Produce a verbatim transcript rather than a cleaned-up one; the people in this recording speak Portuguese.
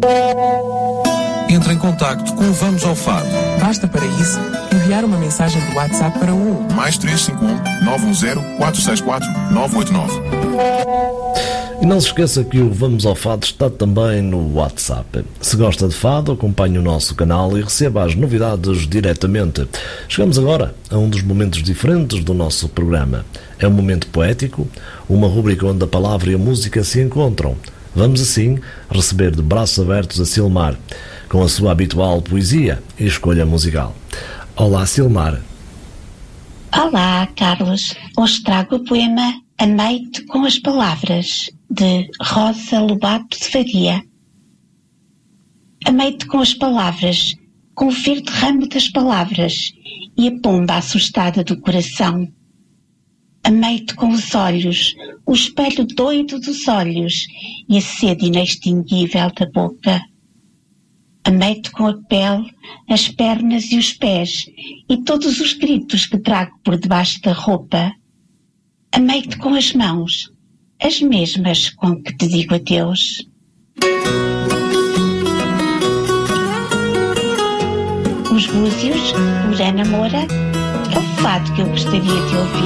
Entre em contacto com o Vamos ao Fado. Basta para isso enviar uma mensagem do WhatsApp para o mais três cinco um, nove um zero, quatro seis quatro, nove oito nove. E não se esqueça que o Vamos ao Fado está também no WhatsApp. Se gosta de fado, acompanhe o nosso canal e receba as novidades diretamente. Chegamos agora a um dos momentos diferentes do nosso programa. É um momento poético, uma rubrica onde a palavra e a música se encontram. Vamos assim receber de braços abertos a Silmar, com a sua habitual poesia e escolha musical. Olá, Silmar. Olá, Carlos. Hoje trago o poema Amei-te com as Palavras, de Rosa Lobato de Faria. Amei-te com as palavras, com o verde ramo das palavras e a pomba assustada do coração. Amei-te com os olhos, o espelho doido dos olhos e a sede inextinguível da boca. Amei-te com a pele, as pernas e os pés e todos os gritos que trago por debaixo da roupa. Amei-te com as mãos, as mesmas com que te digo adeus. Os Búzios, Lorena Moura, é o fado que eu gostaria de ouvir.